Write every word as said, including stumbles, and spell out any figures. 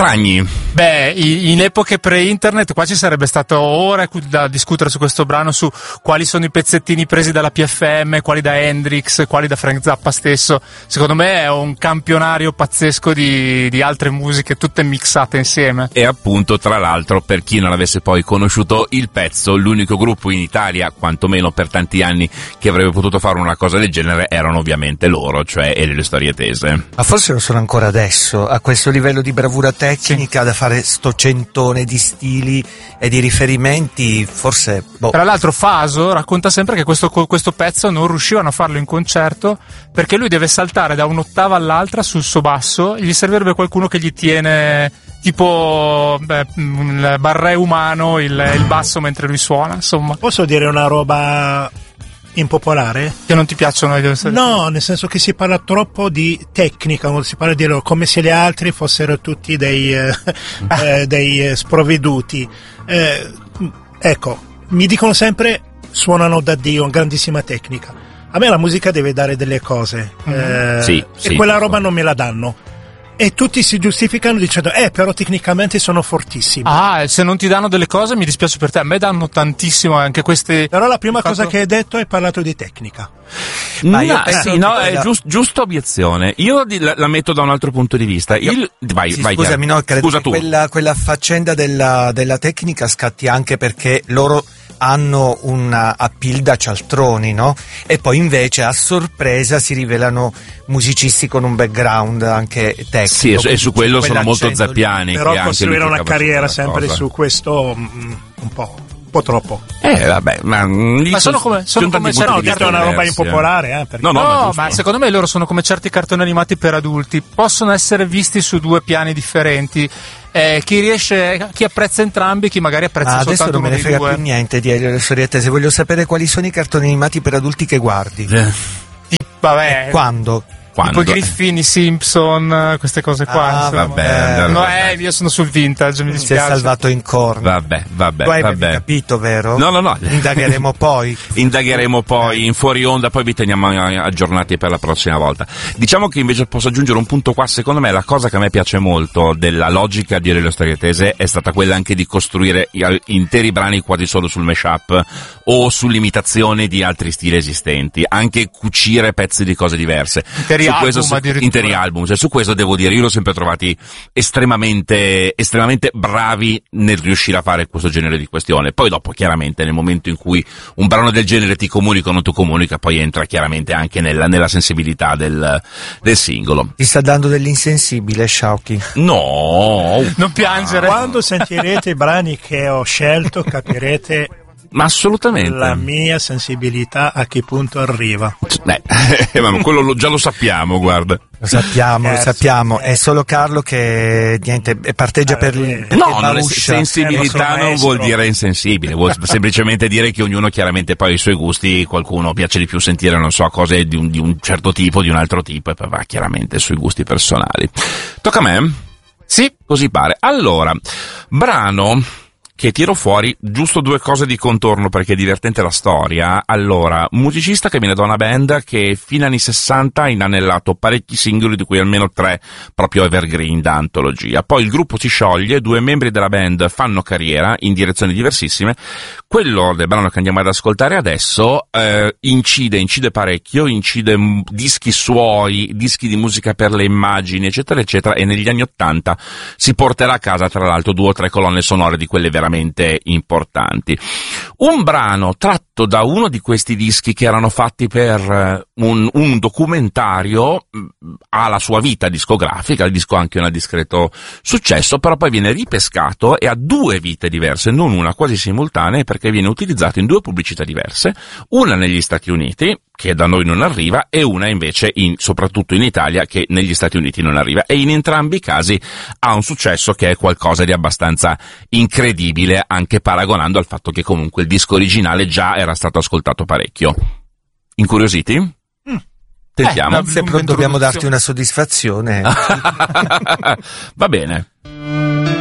Tragni. Beh, in epoche pre-internet qua ci sarebbe stato ore da discutere su questo brano, su quali sono i pezzettini presi dalla P F M, quali da Hendrix, quali da Frank Zappa stesso. Secondo me è un campionario pazzesco di, di altre musiche tutte mixate insieme. E appunto, tra l'altro, per chi non avesse poi conosciuto il pezzo, l'unico gruppo in Italia, quantomeno per tanti anni, che avrebbe potuto fare una cosa del genere erano ovviamente loro, cioè Elio Storie Tese. Ma forse lo sono ancora adesso, a questo livello di bravura tecnica, sì, da fare sto centone di stili e di riferimenti, forse boh. Tra l'altro Faso racconta sempre che questo, questo pezzo non riuscivano a farlo in concerto perché lui deve saltare da un'ottava all'altra sul suo basso e gli servirebbe qualcuno che gli tiene tipo beh, il barré umano, il, il basso mentre lui suona, insomma. Posso dire una roba impopolare? Che non ti piacciono? No, nel senso che si parla troppo di tecnica, non si parla di loro, come se gli altri fossero tutti dei, eh, eh, dei eh, sprovveduti. Eh, ecco, mi dicono sempre suonano da Dio, grandissima tecnica. A me la musica deve dare delle cose, eh, sì, e sì, quella roba non me la danno. E tutti si giustificano dicendo eh però tecnicamente sono fortissimi. Ah, se non ti danno delle cose mi dispiace per te, a me danno tantissimo anche queste. Però la prima cosa fatto... che hai detto hai parlato di tecnica. Ma io no, sì, no, è giust, giusta obiezione. Io la, la metto da un altro punto di vista. Io, Il, vai, sì, vai, scusami, no, credo Scusa che tu. Quella, quella faccenda della, della tecnica scatti anche perché loro hanno una appeal da cialtroni, no? E poi invece a sorpresa si rivelano musicisti con un background anche tecnico. Sì, e su quello sono molto zappiani. Però che costruire anche una carriera sempre cosa. su questo mm, un po'. Un po' troppo. Eh vabbè, ma, ma sono come sono come certi no, detto una roba impopolare, eh, perché... No, no, no, ma, ma secondo me loro sono come certi cartoni animati per adulti, possono essere visti su due piani differenti. Eh, chi riesce, chi apprezza entrambi, chi magari apprezza ma soltanto uno adesso non me ne frega due. più niente di Elio e le Storie Tese, voglio sapere quali sono i cartoni animati per adulti che guardi. Eh. Sì, vabbè. E quando? Quando? Tipo i Griffin, i Simpson, queste cose qua. Ah, vabbè, eh, no, vabbè. eh, io sono sul vintage, mi Si è dispiace. salvato in corno. Vabbè, vabbè, Tu hai vabbè. capito, vero? No, no, no. Indagheremo poi. Indagheremo poi in fuori onda, poi vi teniamo aggiornati per la prossima volta. Diciamo che invece posso aggiungere un punto qua. Secondo me la cosa che a me piace molto della logica di Elio Storie Tese è stata quella anche di costruire interi brani quasi solo sul mashup o sull'imitazione di altri stili esistenti, anche cucire pezzi di cose diverse. Interi su album questo, addirittura. interi album, cioè su questo devo dire, io l'ho sempre trovati estremamente estremamente bravi nel riuscire a fare questo genere di questione. Poi dopo chiaramente nel momento in cui un brano del genere ti comunica o non ti comunica, poi entra chiaramente anche nella, nella sensibilità del, del singolo. Ti sta dando dell'insensibile, Sciauchi. No, Non piangere. Quando sentirete i brani che ho scelto capirete ma assolutamente la mia sensibilità a che punto arriva. Beh, ma quello lo, già lo sappiamo, guarda. Lo sappiamo, Eh, lo sappiamo. sì, È solo Carlo che niente parteggia Eh, per eh, il No, non è, Maruscia. sensibilità Eh, non vuol maestro. dire insensibile, vuol semplicemente dire che ognuno chiaramente poi ha i suoi gusti, qualcuno piace di più sentire, non so, cose di un, di un certo tipo, di un altro tipo, e poi va chiaramente sui gusti personali. Tocca a me? Sì. Così pare. Allora, brano che tiro fuori, giusto due cose di contorno perché è divertente la storia. Allora, musicista che viene da una band che fino agli anni sessanta ha inanellato parecchi singoli, di cui almeno tre proprio evergreen da antologia. Poi il gruppo si scioglie, due membri della band fanno carriera in direzioni diversissime. Quello del brano che andiamo ad ascoltare adesso eh, incide, incide parecchio, incide m- dischi suoi, dischi di musica per le immagini, eccetera, eccetera, e negli anni Ottanta si porterà a casa, tra l'altro, due o tre colonne sonore di quelle veramente importanti. Un brano tratto da uno di questi dischi che erano fatti per un, un documentario ha la sua vita discografica, il disco ha anche un discreto successo, però poi viene ripescato e ha due vite diverse, non una, quasi simultanee, perché viene utilizzato in due pubblicità diverse, una negli Stati Uniti, che da noi non arriva, e una invece in, soprattutto in Italia, che negli Stati Uniti non arriva, e in entrambi i casi ha un successo che è qualcosa di abbastanza incredibile, anche paragonando al fatto che comunque il disco originale già era stato ascoltato parecchio. Incuriositi? Mm. Tentiamo. Eh, Se però dobbiamo darti una soddisfazione. Va bene.